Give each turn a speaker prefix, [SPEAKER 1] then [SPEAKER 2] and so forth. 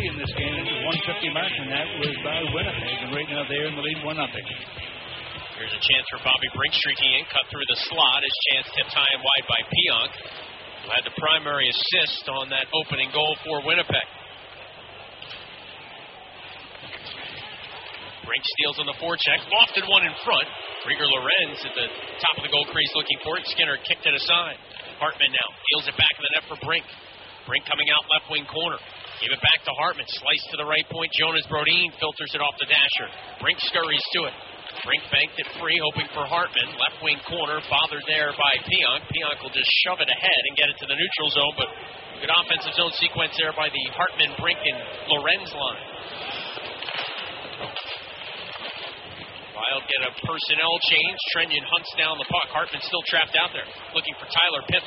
[SPEAKER 1] in this game. 150 mark, and that was by Winnipeg. And right now they're in the lead 1-0.
[SPEAKER 2] Here's a chance for Bobby Brink streaking in, cut through the slot. His chance tipped high and wide by Pionk, who had the primary assist on that opening goal for Winnipeg. Brink steals on the forecheck, lofted one in front. Rieger Lorenz at the top of the goal crease looking for it. Skinner kicked it aside. Hartman now deals it back in the net for Brink. Brink coming out left wing corner. Give it back to Hartman. Slice to the right point. Jonas Brodin filters it off the dasher. Brink scurries to it. Brink banked it free, hoping for Hartman. Left wing corner, bothered there by Pionk. Pionk will just shove it ahead and get it to the neutral zone, but good offensive zone sequence there by the Hartman, Brink, and Lorenz line. Wild get a personnel change. Trenyon hunts down the puck. Hartman still trapped out there, looking for Tyler Pitt.